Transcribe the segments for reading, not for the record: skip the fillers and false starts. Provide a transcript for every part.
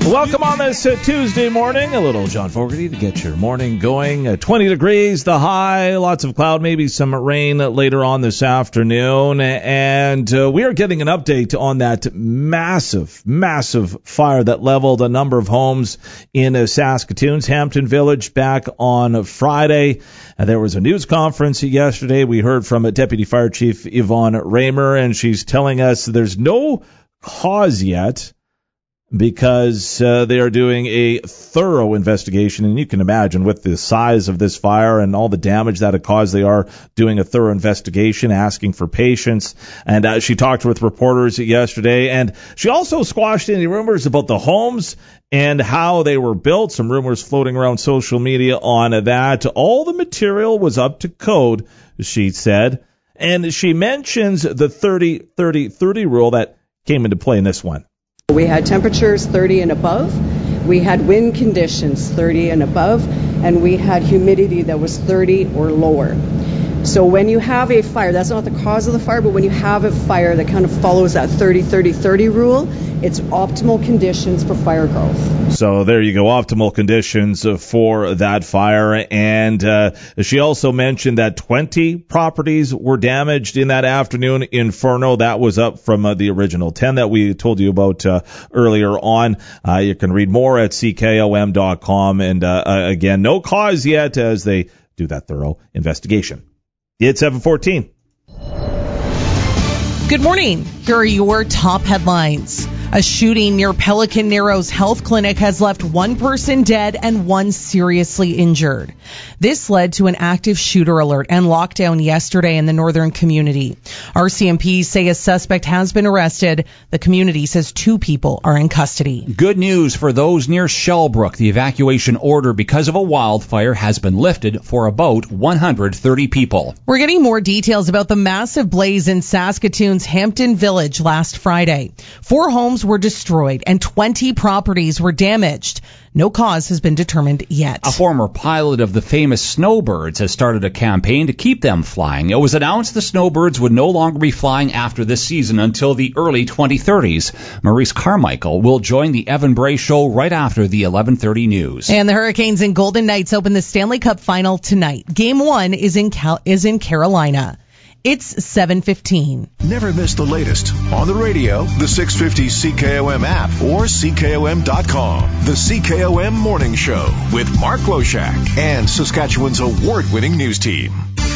Welcome on this Tuesday morning. A little John Fogerty to get your morning going. 20 degrees, the high, lots of cloud, maybe some rain later on this afternoon. And we are getting an update on that massive fire that leveled a number of homes in Saskatoon's Hampton Village back on Friday. There was a news conference yesterday. We heard from Deputy Fire Chief Yvonne Raymer, and she's telling us there's no cause yet, because they are doing a thorough investigation. And you can imagine with the size of this fire and all the damage that it caused, they are doing a thorough investigation, asking for patience. And she talked with reporters yesterday, and she also squashed any rumors about the homes and how they were built. Some rumors floating around social media on that. All the material was up to code, she said. And she mentions the 30-30-30 rule that came into play in this one. We had temperatures 30 and above, we had wind conditions 30 and above, and we had humidity that was 30 or lower. So when you have a fire, that's not the cause of the fire, but when you have a fire that kind of follows that 30-30-30 rule, it's optimal conditions for fire growth. So there you go, optimal conditions for that fire. And she also mentioned that 20 properties were damaged in that afternoon inferno. That was up from the original 10 that we told you about earlier on. You can read more at ckom.com. And again, no cause yet as they do that thorough investigation. It's 7:14. Good morning. Here are your top headlines. A shooting near Pelican Narrows Health Clinic has left one person dead and one seriously injured. This led to an active shooter alert and lockdown yesterday in the northern community. RCMP say a suspect has been arrested. The community says 2 people are in custody. Good news for those near Shellbrook. The evacuation order because of a wildfire has been lifted for about 130 people. We're getting more details about the massive blaze in Saskatoon's Hampton Village last Friday. 4 homes were destroyed and 20 properties were damaged. No cause has been determined yet. A former pilot of the famous Snowbirds has started a campaign to keep them flying. It was announced the Snowbirds would no longer be flying after this season until the early 2030s. Maurice Carmichael will join the Evan Bray Show right after the 11:30 news. And the Hurricanes and Golden Knights open the Stanley Cup Final tonight. Game 1 is in Carolina. It's 7:15. Never miss the latest on the radio, the 650 CKOM app, or CKOM.com. The CKOM Morning Show with Mark Loshak and Saskatchewan's award-winning news team.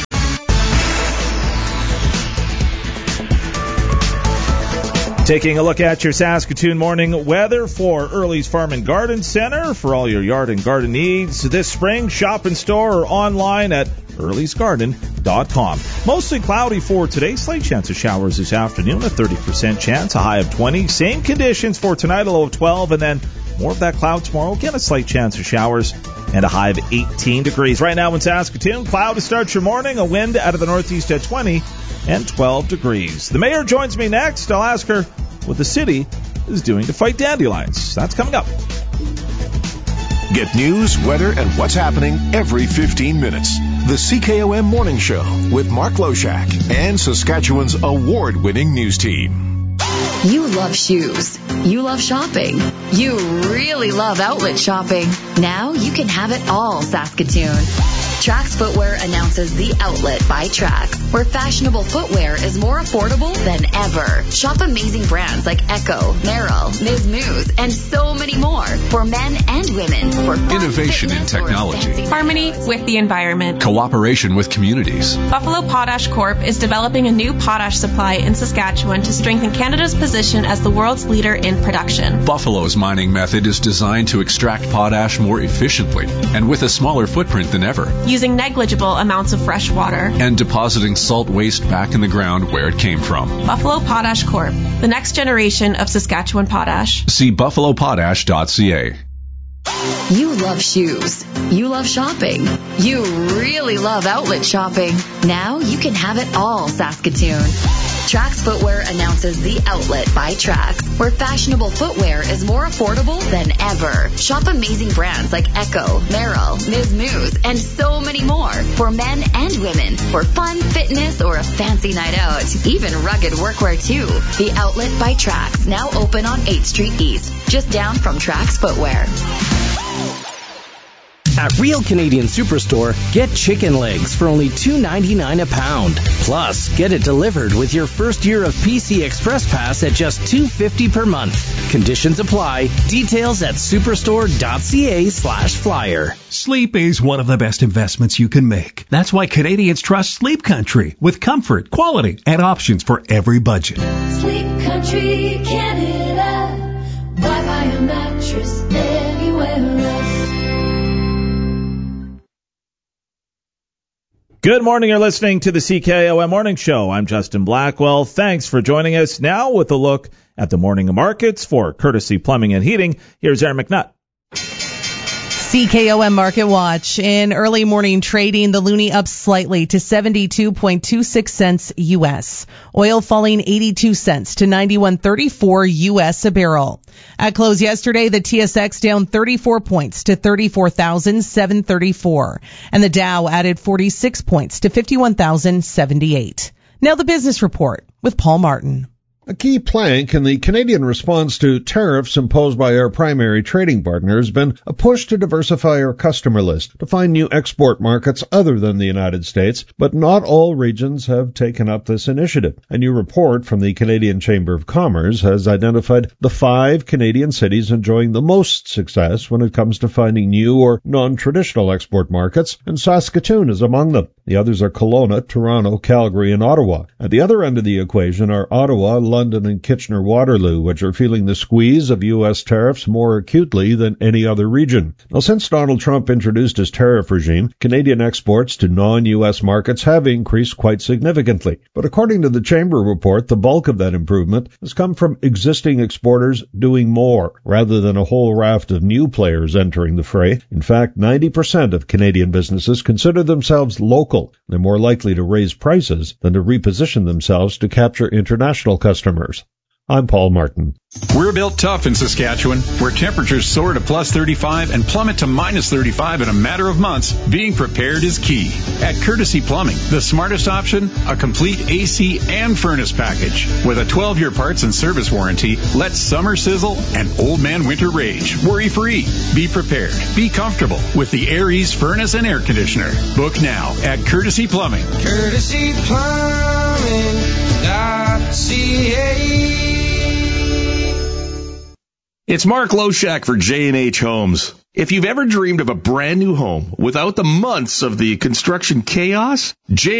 Taking a look at your Saskatoon morning weather for Early's Farm and Garden Center for all your yard and garden needs this spring. Shop in store or online at earlysgarden.com. Mostly cloudy for today. Slight chance of showers this afternoon, a 30% chance, a high of 20. Same conditions for tonight, a low of 12, and then more of that cloud tomorrow. Again, a slight chance of showers and a high of 18 degrees. Right now in Saskatoon, cloud to start your morning, a wind out of the northeast at 20 and 12 degrees. The mayor joins me next. I'll ask her what the city is doing to fight dandelions. That's coming up. Get news, weather, and what's happening every 15 minutes. The CKOM Morning Show with Mark Loshak and Saskatchewan's award-winning news team. You love shoes. You love shopping. You really love outlet shopping. Now you can have it all, Saskatoon. Trax Footwear announces The Outlet by Trax, where fashionable footwear is more affordable than ever. Shop amazing brands like Echo, Merrill, Ms. Moose, and so many more for men and women. For fun, innovation in technology. Harmony with the environment. Cooperation with communities. Buffalo Potash Corp. is developing a new potash supply in Saskatchewan to strengthen Canada's position as the world's leader in production. Buffalo's mining method is designed to extract potash more efficiently and with a smaller footprint than ever, using negligible amounts of fresh water and depositing salt waste back in the ground where it came from. Buffalo Potash Corp., the next generation of Saskatchewan potash. See buffalopotash.ca. You love shoes. You love shopping. You really love outlet shopping. Now you can have it all, Saskatoon. Trax Footwear announces The Outlet by Trax, where fashionable footwear is more affordable than ever. Shop amazing brands like Echo, Merrell, Ms. Moose, and so many more for men and women, for fun, fitness, or a fancy night out. Even rugged workwear too. The Outlet by Trax, now open on 8th Street East, just down from Trax Footwear. At Real Canadian Superstore, get chicken legs for only $2.99 a pound. Plus, get it delivered with your first year of PC Express Pass at just $2.50 per month. Conditions apply. Details at superstore.ca/flyer. Sleep is one of the best investments you can make. That's why Canadians trust Sleep Country with comfort, quality, and options for every budget. Sleep Country Canada. Why buy a mattress anywhere else? Good morning. You're listening to the CKOM Morning Show. I'm Justin Blackwell. Thanks for joining us. Now with a look at the morning markets for Courtesy Plumbing and Heating. Here's Aaron McNutt. CKOM Market Watch. In early morning trading, the loonie up slightly to 72.26 cents U.S. Oil falling 82 cents to 91.34 U.S. a barrel. At close yesterday, the TSX down 34 points to 34,734. And the Dow added 46 points to 51,078. Now the business report with Paul Martin. A key plank in the Canadian response to tariffs imposed by our primary trading partner has been a push to diversify our customer list, to find new export markets other than the United States, but not all regions have taken up this initiative. A new report from the Canadian Chamber of Commerce has identified the 5 Canadian cities enjoying the most success when it comes to finding new or non-traditional export markets, and Saskatoon is among them. The others are Kelowna, Toronto, Calgary, and Ottawa. At the other end of the equation are Ottawa, London, and Kitchener-Waterloo, which are feeling the squeeze of U.S. tariffs more acutely than any other region. Now, since Donald Trump introduced his tariff regime, Canadian exports to non-U.S. markets have increased quite significantly. But according to the Chamber report, the bulk of that improvement has come from existing exporters doing more, rather than a whole raft of new players entering the fray. In fact, 90% of Canadian businesses consider themselves local. They're more likely to raise prices than to reposition themselves to capture international customers. I'm Paul Martin. We're built tough in Saskatchewan, where temperatures soar to plus 35 and plummet to minus 35 in a matter of months. Being prepared is key. At Courtesy Plumbing, the smartest option, a complete AC and furnace package. With a 12-year parts and service warranty, let summer sizzle and old man winter rage. Worry-free. Be prepared. Be comfortable with the Air Ease furnace and air conditioner. Book now at Courtesy Plumbing. CourtesyPlumbing.ca. It's Mark Loshak for J&H Homes. If you've ever dreamed of a brand new home without the months of the construction chaos, J&H